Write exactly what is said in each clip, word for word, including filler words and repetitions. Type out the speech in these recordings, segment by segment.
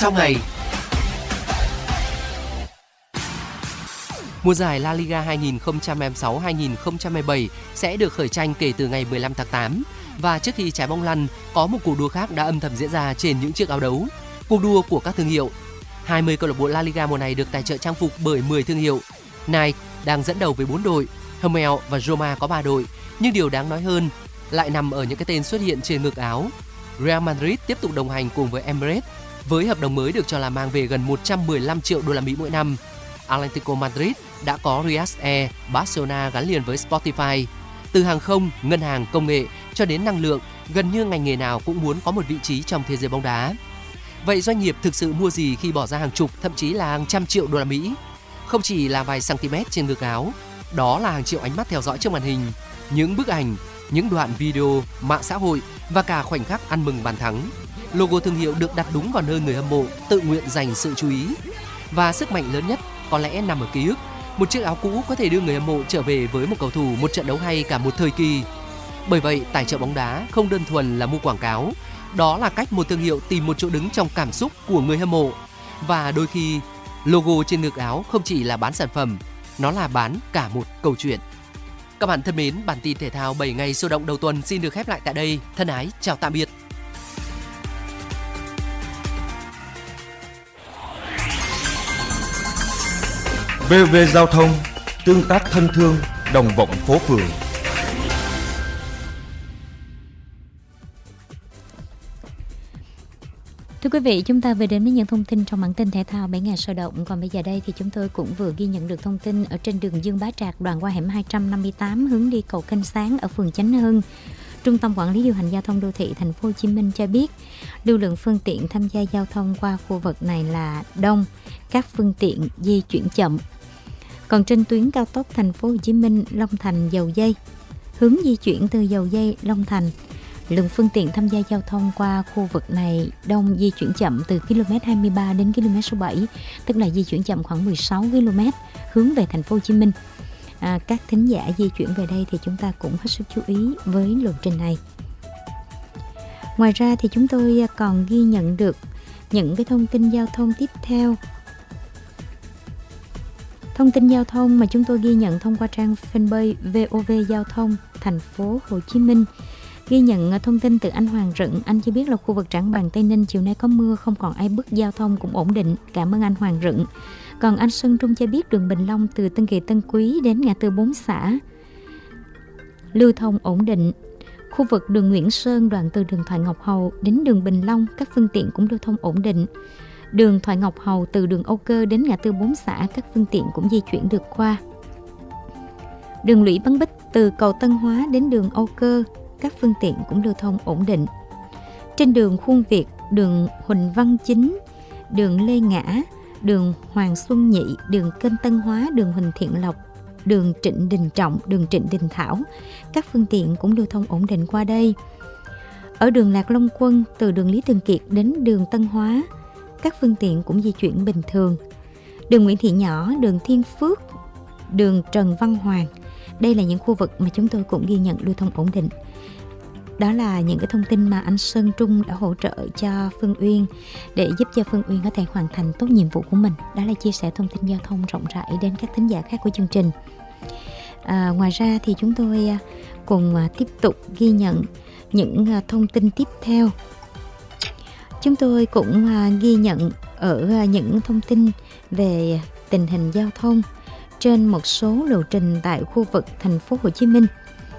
trong ngày. Mùa giải La Liga hai nghìn không trăm hai mươi sáu hai nghìn không trăm hai mươi bảy sẽ được khởi tranh kể từ ngày mười lăm tháng tám. Và trước khi trái bóng lăn, có một cuộc đua khác đã âm thầm diễn ra trên những chiếc áo đấu. Cuộc đua của các thương hiệu. hai mươi câu lạc bộ La Liga mùa này được tài trợ trang phục bởi mười thương hiệu. Nike đang dẫn đầu với bốn đội, Hummel và Roma có ba đội. Nhưng điều đáng nói hơn lại nằm ở những cái tên xuất hiện trên ngực áo. Real Madrid tiếp tục đồng hành cùng với Emirates với hợp đồng mới được cho là mang về gần một trăm mười lăm triệu đô la Mỹ mỗi năm. Atlético Madrid đã có Riyadh Air, Barcelona gắn liền với Spotify. Từ hàng không, ngân hàng, công nghệ cho đến năng lượng, gần như ngành nghề nào cũng muốn có một vị trí trong thế giới bóng đá. Vậy doanh nghiệp thực sự mua gì khi bỏ ra hàng chục, thậm chí là hàng trăm triệu đô la Mỹ? Không chỉ là vài cm trên ngực áo, đó là hàng triệu ánh mắt theo dõi trước màn hình, những bức ảnh, những đoạn video, mạng xã hội và cả khoảnh khắc ăn mừng bàn thắng. Logo thương hiệu được đặt đúng vào nơi người hâm mộ tự nguyện dành sự chú ý. Và sức mạnh lớn nhất có lẽ nằm ở ký ức. Một chiếc áo cũ có thể đưa người hâm mộ trở về với một cầu thủ, một trận đấu hay cả một thời kỳ. Bởi vậy, tài trợ bóng đá không đơn thuần là mua quảng cáo. Đó là cách một thương hiệu tìm một chỗ đứng trong cảm xúc của người hâm mộ. Và đôi khi, logo trên ngực áo không chỉ là bán sản phẩm, nó là bán cả một câu chuyện. Các bạn thân mến, bản tin thể thao bảy ngày sôi động đầu tuần xin được khép lại tại đây. Thân ái, chào tạm biệt. vê o vê Giao thông, tương tác thân thương, đồng vọng phố phường. Thưa quý vị, chúng ta vừa đến với những thông tin trong bản tin thể thao bảy ngày sôi động. Còn bây giờ đây thì chúng tôi cũng vừa ghi nhận được thông tin ở trên đường Dương Bá Trạc, đoạn qua hẻm hai trăm năm mươi tám hướng đi cầu Kênh Sáng ở phường Chánh Hưng. Trung tâm Quản lý điều hành giao thông đô thị Thành phố Hồ Chí Minh cho biết lưu lượng phương tiện tham gia giao thông qua khu vực này là đông, các phương tiện di chuyển chậm. Còn trên tuyến cao tốc Thành phố Hồ Chí Minh Long Thành Dầu Dây, hướng di chuyển từ Dầu Dây Long Thành, lượng phương tiện tham gia giao thông qua khu vực này đông, di chuyển chậm từ km hai mươi ba đến km số bảy, tức là di chuyển chậm khoảng mười sáu ki lô mét hướng về Thành phố Hồ Chí Minh. À, các thính giả di chuyển về đây thì chúng ta cũng hết sức chú ý với lộ trình này. Ngoài ra thì chúng tôi còn ghi nhận được những cái thông tin giao thông tiếp theo. Thông tin giao thông mà chúng tôi ghi nhận thông qua trang fanpage vê o vê Giao thông Thành phố Hồ Chí Minh. Ghi nhận thông tin từ anh Hoàng Rựng, anh cho biết là khu vực Trảng Bàng Tây Ninh chiều nay có mưa, không còn ai bức, giao thông cũng ổn định. Cảm ơn anh Hoàng Rựng. Còn anh Sơn Trung cho biết đường Bình Long từ Tân Kỳ Tân Quý đến ngã tư bốn xã lưu thông ổn định. Khu vực đường Nguyễn Sơn đoạn từ đường Thoại Ngọc Hầu đến đường Bình Long các phương tiện cũng lưu thông ổn định. Đường Thoại Ngọc Hầu từ đường Âu Cơ đến ngã tư bốn xã các phương tiện cũng di chuyển được qua. Đường Lũy Bắn Bích từ cầu Tân Hóa đến đường Âu Cơ các phương tiện cũng lưu thông ổn định. Trên đường Khuôn Việt, đường Huỳnh Văn Chính, đường Lê Ngã, đường Hoàng Xuân Nhị, đường Kênh Tân Hóa, đường Huỳnh Thiện Lộc, đường Trịnh Đình Trọng, đường Trịnh Đình Thảo, các phương tiện cũng lưu thông ổn định qua đây. Ở đường Lạc Long Quân, từ đường Lý Thường Kiệt đến đường Tân Hóa, các phương tiện cũng di chuyển bình thường. Đường Nguyễn Thị Nhỏ, đường Thiên Phước, đường Trần Văn Hoàng, đây là những khu vực mà chúng tôi cũng ghi nhận lưu thông ổn định. Đó là những cái thông tin mà anh Sơn Trung đã hỗ trợ cho Phương Uyên để giúp cho Phương Uyên có thể hoàn thành tốt nhiệm vụ của mình. Đó là chia sẻ thông tin giao thông rộng rãi đến các thính giả khác của chương trình. À, ngoài ra thì chúng tôi cùng tiếp tục ghi nhận những thông tin tiếp theo. Chúng tôi cũng ghi nhận ở những thông tin về tình hình giao thông trên một số lộ trình tại khu vực Thành phố Hồ Chí Minh.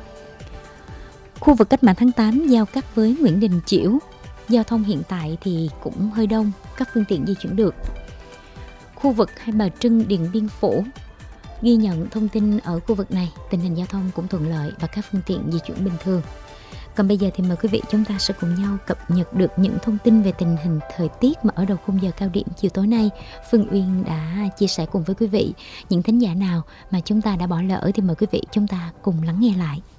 Khu vực Cách Mạng tháng tám giao cắt với Nguyễn Đình Chiểu, giao thông hiện tại thì cũng hơi đông, các phương tiện di chuyển được. Khu vực Hai Bà Trưng, Điện Biên Phủ, ghi nhận thông tin ở khu vực này, tình hình giao thông cũng thuận lợi và các phương tiện di chuyển bình thường. Còn bây giờ thì mời quý vị chúng ta sẽ cùng nhau cập nhật được những thông tin về tình hình thời tiết mà ở đầu khung giờ cao điểm chiều tối nay Phương Uyên đã chia sẻ cùng với quý vị. Những thính giả nào mà chúng ta đã bỏ lỡ thì mời quý vị chúng ta cùng lắng nghe lại.